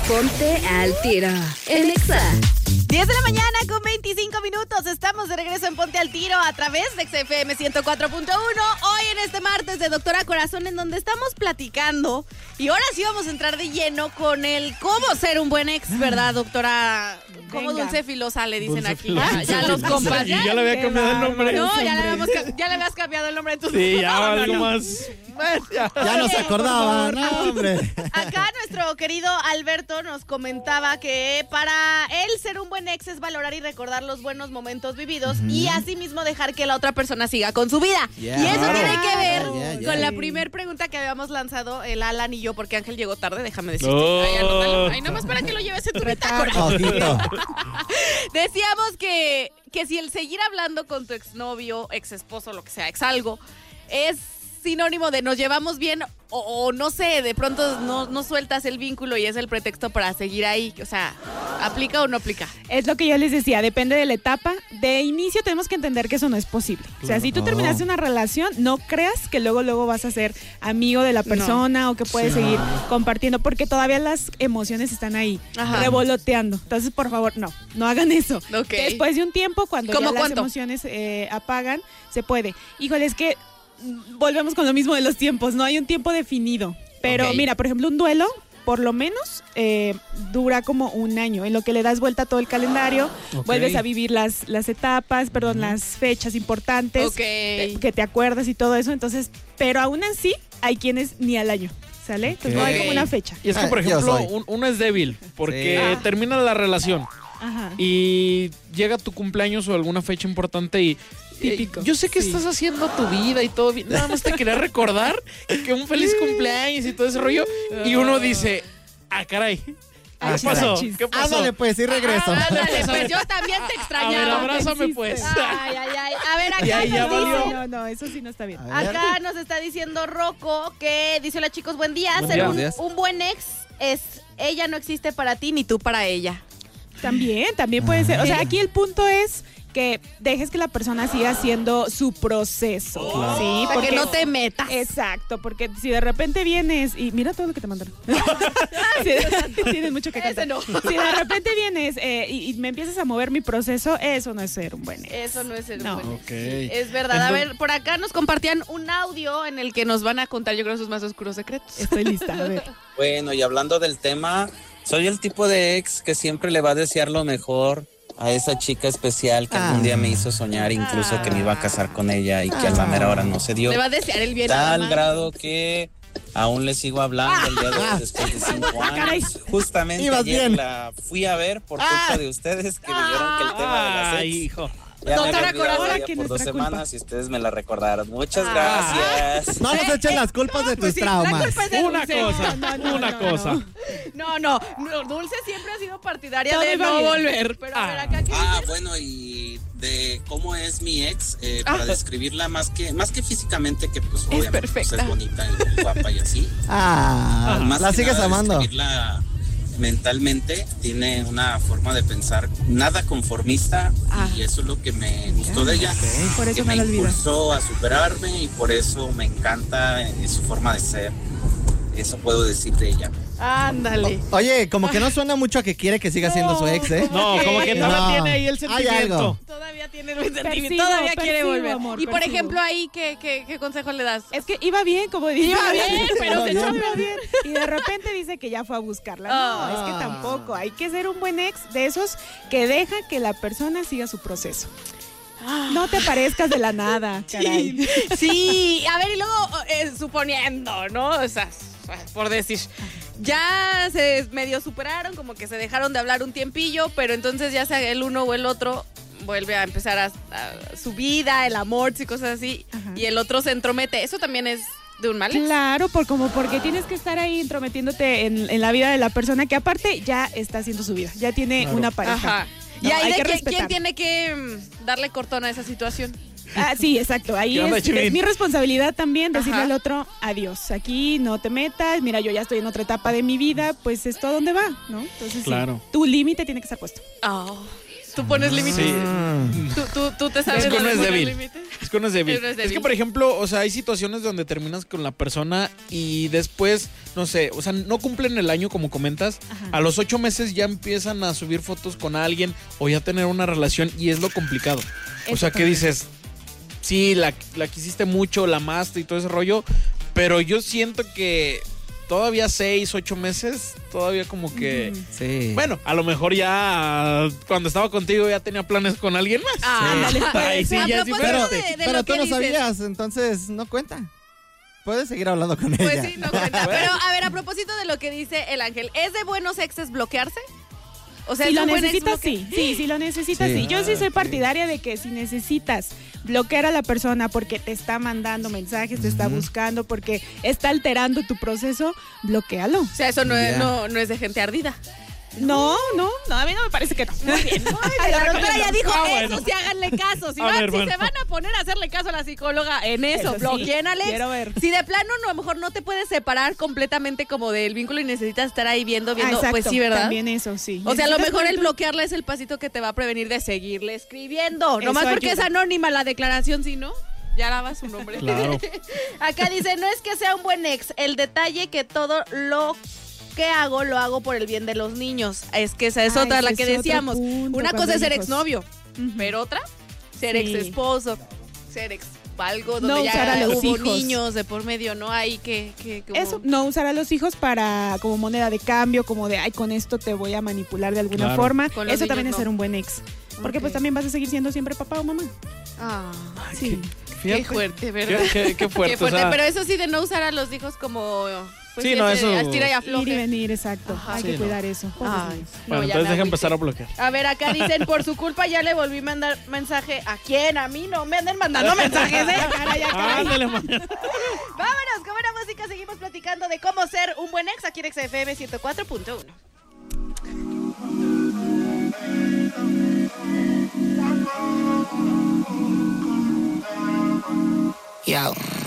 Ponte al tiro en Exa. 10 de la mañana con 25 minutos. Estamos de regreso en Ponte al Tiro a través de XFM 104.1. Hoy en este martes de Doctora Corazón, en donde estamos platicando. Y ahora sí vamos a entrar de lleno con el cómo ser un buen ex, ¿verdad, doctora? Como Dulce Filosa le dicen Dulce aquí. Filosa. Ya los compas. Y ya le había cambiado el nombre. No, ya le habías cambiado el nombre. Entonces, Sí, ya algo no. más. Ya no se acordaba, no, hombre. Acá nuestro querido Alberto nos comentaba que para él ser un buen ex es valorar y recordar los buenos momentos vividos y asimismo dejar que la otra persona siga con su vida. Yeah. Y eso Claro. tiene que ver Yeah. con la primer pregunta que habíamos lanzado el Alan y yo, porque Ángel llegó tarde, déjame decirte. No. Ay, anótalo. Ay, nomás para que lo lleves en tu bitácora. Ojito. Decíamos que si el seguir hablando con tu exnovio, exesposo, lo que sea, ex algo, es sinónimo de nos llevamos bien o no sé, de pronto no sueltas el vínculo y es el pretexto para seguir ahí. O sea, ¿aplica o no aplica? Es lo que yo les decía, depende de la etapa. De inicio tenemos que entender que eso no es posible. O sea, si tú terminaste una relación, no creas que luego vas a ser amigo de la persona o que puedes seguir compartiendo, porque todavía las emociones están ahí, revoloteando. Entonces, por favor, no hagan eso. Okay. Después de un tiempo, cuando ¿Cómo ya las cuánto? emociones apagan, se puede. Híjole, es que volvemos con lo mismo de los tiempos, no hay un tiempo definido. Pero mira, por ejemplo, un duelo, por lo menos, dura como un año, en lo que le das vuelta a todo el calendario, vuelves a vivir las etapas, las fechas importantes, que te acuerdas y todo eso. Entonces, pero aún así, hay quienes ni al año, ¿sale? Entonces no hay como una fecha. Y es que, por Yo ejemplo, soy. uno es débil porque termina la relación Ajá. y llega tu cumpleaños o alguna fecha importante y Típico. Yo sé que estás haciendo tu vida y todo bien. Nada más te quería recordar que un feliz cumpleaños y todo ese rollo. Y uno dice, caray. ¿Qué pasó? ¿Qué pasó? Ándale, pues, sí regreso. Ándale, pues yo también te A ver, extrañaba. abrázame pues. Ay. A ver, acá Ya, ya nos valió. dice... No, eso sí no está bien. A ver. Acá nos está diciendo Rocco que dice: hola chicos, buen día. Buen Ser día. un buen ex es ella no existe para ti ni tú para ella. También puede ser. O sea, aquí el punto es que dejes que la persona siga haciendo su proceso. Claro. Sí, O sea, porque que no te metas. Exacto, porque si de repente vienes y mira todo lo que te mandaron. Sí, tienes mucho que cantar. Ese no. Si de repente vienes y me empiezas a mover mi proceso, eso no es ser un buen ex. Eso no es ser No. un buen ex. Ok. Es verdad. A ver, por acá nos compartían un audio en el que nos van a contar, yo creo, sus más oscuros secretos. Estoy lista, a ver. Bueno, y hablando del tema, soy el tipo de ex que siempre le va a desear lo mejor a esa chica especial que algún día me hizo soñar, incluso que me iba a casar con ella y que a la mera hora no se dio. Le va a desear el bien. nada Tal más. grado que aún le sigo hablando el día de hoy después de 5 años. Justamente Ibas ayer bien. la fui a ver por culpa de ustedes que me dijeron que el tema de las Ay, ex. hijo. Ya me Doctora había olvidado Corazón, ya que por 2 nuestra culpa. semanas y ustedes me la recordaron. Muchas gracias. No nos echen las culpas de tus Pues sí, la traumas. culpa es de Una Dulce. cosa, no, una no, cosa. No, Dulce siempre ha sido partidaria Todo de iba no bien. volver. Pero a ver, acá, ¿qué dices? Bueno, y de cómo es mi ex, para describirla más que físicamente, que pues obviamente pues, perfecta. es bonita y guapa y así. La que sigues nada, amando. describirla mentalmente, tiene una forma de pensar nada conformista y eso es lo que me gustó de ella. Por eso que no me la olvidas. impulsó a superarme y por eso me encanta su forma de ser. Eso puedo decir de ella. Ándale. Oye, como que no suena mucho a que quiere que siga siendo su ex, ¿eh? No, como que todavía No. tiene ahí el Hay sentimiento. algo. Todavía tiene el sentimiento, Percibo, todavía quiere percibo, volver. amor, Y por percibo. ejemplo, ahí, ¿qué consejo le das? Es que iba bien, como dice. Iba bien, pero se echó iba bien. Y de repente dice que ya fue a buscarla. No, es que tampoco. Hay que ser un buen ex de esos que deja que la persona siga su proceso. No te parezcas de la nada, caray. Sí, a ver, y luego, suponiendo, ¿no? O sea, por decir, ya se medio superaron, como que se dejaron de hablar un tiempillo, pero entonces ya sea el uno o el otro vuelve a empezar a su vida, el amor y cosas así, y el otro se entromete. Eso también es de un mal ex. Claro, porque tienes que estar ahí entrometiéndote en la vida de la persona que aparte ya está haciendo su vida, ya tiene una pareja. Ajá. No, Y ahí hay de que quién respetar. tiene que darle cortón a esa situación. Sí, exacto. Ahí ¿Qué onda, es Chivín? mi responsabilidad también decirle Ajá. al otro adiós. Aquí no te metas. Mira, yo ya estoy en otra etapa de mi vida, pues esto a dónde va, ¿no? Entonces, Claro. sí, tu límite tiene que estar puesto. ¿Tú pones límites? Sí. ¿Tú te sabes Es que uno dónde es poner débil. límites? Es que uno es débil. Uno es Es que, débil. por ejemplo, o sea, hay situaciones donde terminas con la persona y después, no sé, o sea, no cumplen el año como comentas. Ajá. A los 8 meses ya empiezan a subir fotos con alguien o ya tener una relación y es lo complicado. O sea, que dices, sí, la quisiste mucho, la amaste y todo ese rollo, pero yo siento que todavía 6, 8 meses, todavía como que... Sí. Bueno, a lo mejor ya cuando estaba contigo ya tenía planes con alguien más. Ándale, pues. Ay, sí, A ya es propósito diferente. de Pero lo tú que no dices. sabías, entonces no cuenta. Puedes seguir hablando con ella. Pues sí, no cuenta. Pero a ver, a propósito de lo que dice el ángel, ¿es de buenos exes bloquearse? O sea, Si ¿es lo un buen ex necesitas, bloquear? sí. Si lo necesitas, sí. Yo sí soy partidaria de que si necesitas bloquear a la persona porque te está mandando mensajes, te está buscando, porque está alterando tu proceso, bloquéalo. O sea, eso no, Ya. no es de gente ardida. No, a mí no me parece que no. Muy bien. Ay, la doctora ya dijo, bueno. eso sí, háganle caso. Si, A van, ver, si bueno. se van a poner a hacerle caso a la psicóloga en eso, Eso sí, bloqueen al ex. quiero ver. Si de plano no, a lo mejor no te puedes separar completamente como del vínculo y necesitas estar ahí viendo, Exacto, pues sí, ¿verdad? También eso, sí. O sea, a lo Necesitas mejor el poner tu- bloquearla es el pasito que te va a prevenir de seguirle escribiendo. Eso Nomás porque ayuda. es anónima la declaración, si no, ya daba su nombre. Claro. Acá dice, no es que sea un buen ex, el detalle que todo lo que hago, lo hago por el bien de los niños. Es que esa es Ah, otra, ese la que es otro decíamos. punto, Una cuando cosa es hay ser hijos. exnovio, Ujú. pero otra, ser Sí. ex esposo, ser ex algo No donde usar a ya los hubo hijos. niños de por medio, ¿no? Hay como- Eso, no usar a los hijos para como moneda de cambio, como de, ay, con esto te voy a manipular de alguna Claro. forma. Con los Eso también niños es ser no. un buen ex. Porque pues Ok. también vas a seguir siendo siempre papá o mamá. Ah, Sí. qué fuerte, ¿verdad? Qué fuerte. Qué fuerte, o sea, pero eso sí de no usar a los hijos como... Pues Sí, no, eso- Estira y Ir y afloje. venir, exacto. Ajá. Hay Sí, que no. cuidar eso. Pobres Ay, niños. no, bueno, ya entonces me deja agüité. empezar a bloquear. A ver, acá dicen, por su culpa ya le volví a mandar mensaje. ¿A quién? A mí no me anden mandando mensajes, ¿eh? Ándale, mañana. Vámonos, con buena música seguimos platicando de cómo ser un buen ex aquí en XFM 104.1. Yo.